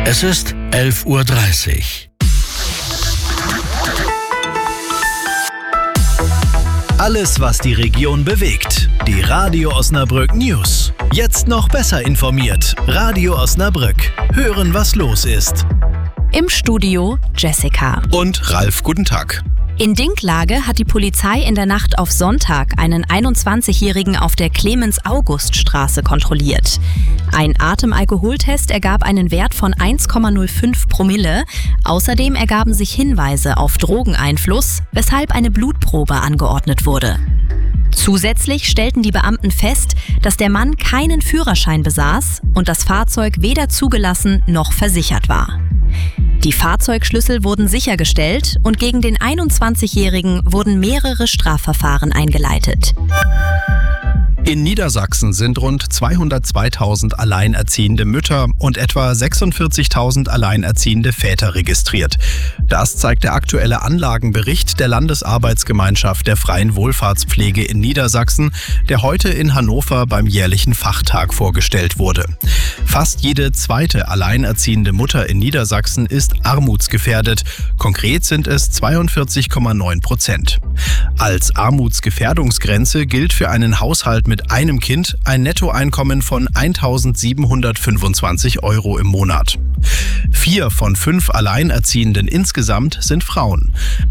Es ist 11:30 Uhr. Alles, was die Region bewegt. Die Radio Osnabrück News. Jetzt noch besser informiert. Radio Osnabrück. Hören, was los ist. Im Studio Jessica. Und Ralf, guten Tag. In Dinklage hat die Polizei in der Nacht auf Sonntag einen 21-Jährigen auf der Clemens-August-Straße kontrolliert. Ein Atemalkoholtest ergab einen Wert von 1,05 Promille. Außerdem ergaben sich Hinweise auf Drogeneinfluss, weshalb eine Blutprobe angeordnet wurde. Zusätzlich stellten die Beamten fest, dass der Mann keinen Führerschein besaß und das Fahrzeug weder zugelassen noch versichert war. Die Fahrzeugschlüssel wurden sichergestellt und gegen den 21-Jährigen wurden mehrere Strafverfahren eingeleitet. In Niedersachsen sind rund 202.000 alleinerziehende Mütter und etwa 46.000 alleinerziehende Väter registriert. Das zeigt der aktuelle Anlagenbericht der Landesarbeitsgemeinschaft der freien Wohlfahrtspflege in Niedersachsen, der heute in Hannover beim jährlichen Fachtag vorgestellt wurde. Fast jede zweite alleinerziehende Mutter in Niedersachsen ist armutsgefährdet. Konkret sind es 42,9%. Als Armutsgefährdungsgrenze gilt für einen Haushalt mit einem Kind ein Nettoeinkommen von 1.725 € im Monat. 4 von 5 Alleinerziehenden insgesamt sind Frauen.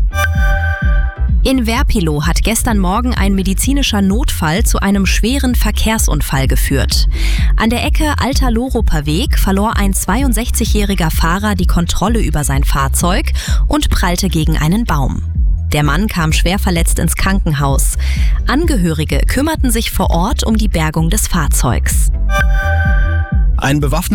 In Werpilow hat gestern Morgen ein medizinischer Notfall zu einem schweren Verkehrsunfall geführt. An der Ecke Alter Loroper Weg verlor ein 62-jähriger Fahrer die Kontrolle über sein Fahrzeug und prallte gegen einen Baum. Der Mann kam schwer verletzt ins Krankenhaus. Angehörige kümmerten sich vor Ort um die Bergung des Fahrzeugs. Ein bewaffneter